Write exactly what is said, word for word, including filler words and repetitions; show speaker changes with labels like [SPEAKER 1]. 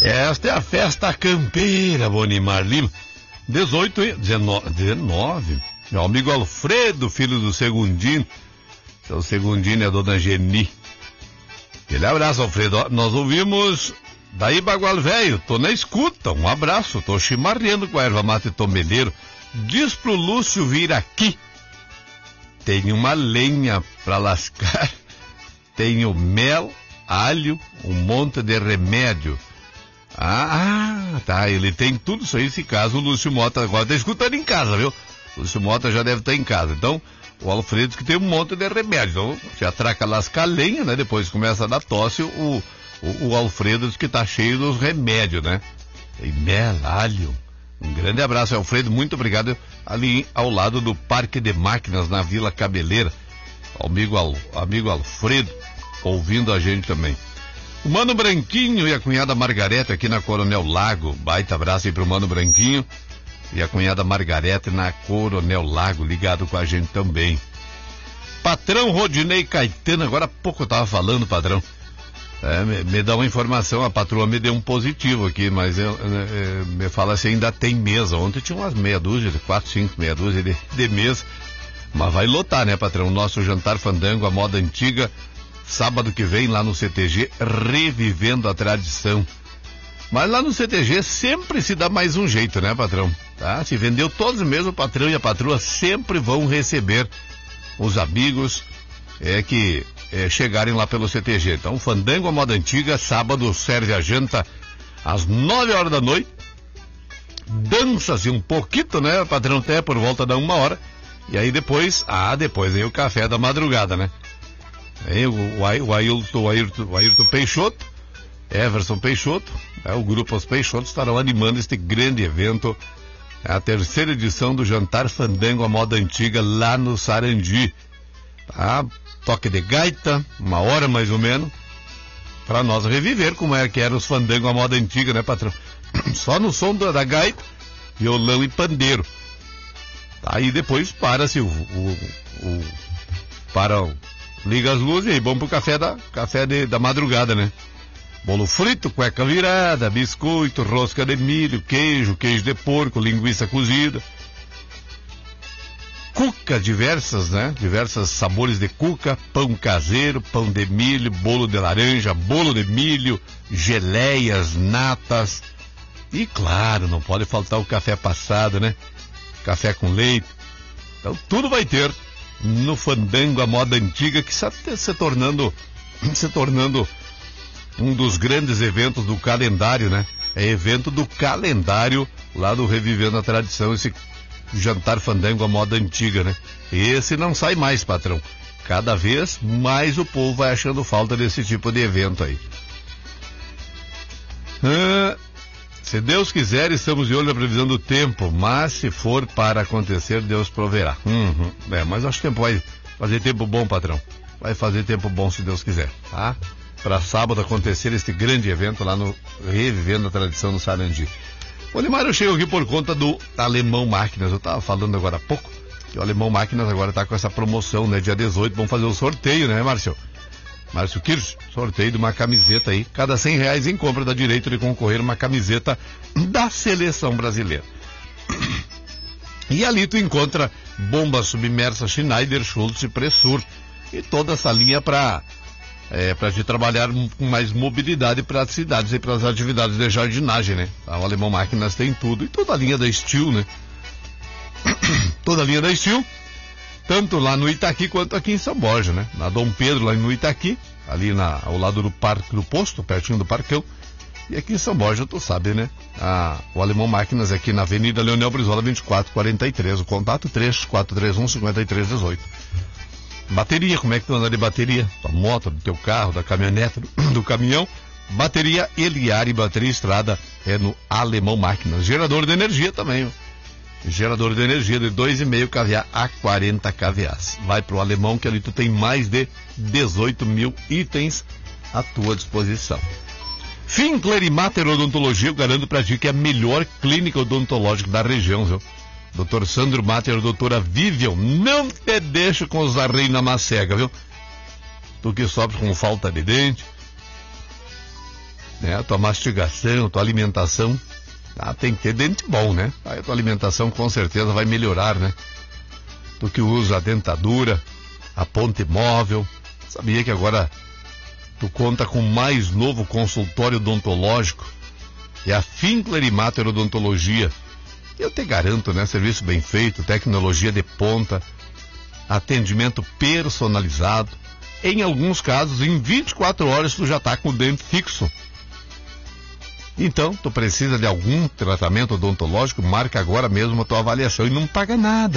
[SPEAKER 1] Esta é a festa campeira, Bonimar Lima. dezoito e dezenove. dezenove. Meu amigo Alfredo, filho do Segundino. Seu Segundino é a dona Geni. Aquele abraço, Alfredo. Nós ouvimos daí Bagual Velho. Tô na escuta. Um abraço. Tô chimarreando com a erva mate tomeleiro. Diz pro Lúcio vir aqui. Tem uma lenha pra lascar. Tenho mel, alho, um monte de remédio. Ah, tá. Ele tem tudo isso aí. Se caso o Lúcio Mota agora tá escutando em casa, viu? O Lúcio Mota já deve estar em casa. Então, o Alfredo que tem um monte de remédio. Então, se atraca lascar lenha, né? Depois começa a dar tosse, o, o, o Alfredo que tá cheio dos remédios, né? Tem mel, alho. Um grande abraço, Alfredo. Muito obrigado. Ali ao lado do Parque de Máquinas, na Vila Cabeleira. Amigo, Al, amigo Alfredo, ouvindo a gente também. O Mano Branquinho e a cunhada Margarete aqui na Coronel Lago. Baita abraço aí pro Mano Branquinho e a cunhada Margarete na Coronel Lago, ligado com a gente também. Patrão Rodinei Caetano, agora há pouco eu tava falando, patrão. É, me, me dá uma informação, a patroa me deu um positivo aqui, mas eu, eu, eu, me fala assim, ainda tem mesa. Ontem tinha umas meia dúzia, de quatro, cinco, meia dúzia de, de mesa. Mas vai lotar, né, patrão? Nosso jantar fandango, a moda antiga, sábado que vem lá no C T G, revivendo a tradição. Mas lá no C T G sempre se dá mais um jeito, né, patrão? Tá? Se vendeu todos mesmo, o patrão e a patroa sempre vão receber os amigos é, que é, chegarem lá pelo C T G. Então, fandango, a moda antiga, sábado serve a janta às nove horas da noite. Dança-se um pouquinho, né, patrão? Até por volta da uma hora. E aí depois, ah, depois aí o café da madrugada, né? Aí o, o, o, Ailton, o, Ailton, o Ailton Peixoto, Everson Peixoto, né, o grupo Os Peixotos estarão animando este grande evento, é a terceira edição do Jantar Fandango à Moda Antiga lá no Sarandi. Tá? Toque de gaita, uma hora mais ou menos, para nós reviver como é que eram os Fandango à Moda Antiga, né, patrão? Só no som da, da gaita, violão e pandeiro. Aí depois para-se o, o, o para o, liga as luzes e vamos pro café da café de, da madrugada, né? Bolo frito, cueca virada, biscoito, rosca de milho, queijo, queijo de porco, linguiça cozida, cuca diversas, né? Diversos sabores de cuca, pão caseiro, pão de milho, bolo de laranja, bolo de milho, geleias, natas e claro, não pode faltar o café passado, né? Café com leite. Então tudo vai ter no Fandango à Moda Antiga, que está se tornando se tornando um dos grandes eventos do calendário, né? É evento do calendário lá do Revivendo a Tradição, esse Jantar Fandango à Moda Antiga, né? Esse não sai mais, patrão. Cada vez mais o povo vai achando falta desse tipo de evento aí. Ah, Se Deus quiser, estamos de olho na previsão do tempo, mas se for para acontecer, Deus proverá. Uhum. É, mas acho que o tempo vai fazer tempo bom, patrão. Vai fazer tempo bom, se Deus quiser, tá? Para sábado acontecer este grande evento lá no Revivendo a Tradição no Sarandi. O Limar, eu chego aqui por conta do Alemão Máquinas. Eu estava falando agora há pouco que o Alemão Máquinas agora está com essa promoção, né? Dia dezoito, vamos fazer o sorteio, né, Márcio? Márcio Kirsch, sorteio de uma camiseta aí. Cada cem reais em compra dá direito de concorrer uma camiseta da Seleção Brasileira. E ali tu encontra bomba submersa Schneider, Schultz e Pressur. E toda essa linha para é, para te trabalhar com mais mobilidade para as cidades e para as atividades de jardinagem, né? O Alemão Máquinas tem tudo. E toda a linha da Steel, né? Toda a linha da Steel. Tanto lá no Itaqui quanto aqui em São Borja, né? Na Dom Pedro, lá no Itaqui, ali na, ao lado do Parque do Posto, pertinho do Parcão. E aqui em São Borja, tu sabe, né? Ah, o Alemão Máquinas aqui na Avenida Leonel Brizola, vinte e quatro quarenta e três. O contato três quatro três um, cinco três um oito. Bateria, como é que tu anda de bateria? Da moto, do teu carro, da caminhonete, do, do caminhão. Bateria Eliar e bateria Estrada é no Alemão Máquinas. Gerador de energia também, ó. Gerador de energia de dois vírgula cinco kVA a quarenta kVA. Vai pro Alemão que ali tu tem mais de dezoito mil itens à tua disposição. Finkler e Mater Odontologia, eu garanto pra ti que é a melhor clínica odontológica da região, viu? doutor Sandro Mater, doutora Vivian, não te deixa com os arreios na macega, viu? Tu que sofre com falta de dente, né? A tua mastigação, a tua alimentação, tá? Tem que ter dente bom, né? Aí a tua alimentação com certeza vai melhorar, né? Tu que usa a dentadura, a ponte móvel, sabia que agora tu conta com o mais novo consultório odontológico, é a Finkler e Mater Odontologia. Eu te garanto, né? Serviço bem feito, tecnologia de ponta, atendimento personalizado. Em alguns casos, em vinte e quatro horas, tu já tá com o dente fixo. Então, tu precisa de algum tratamento odontológico, marca agora mesmo a tua avaliação e não paga nada.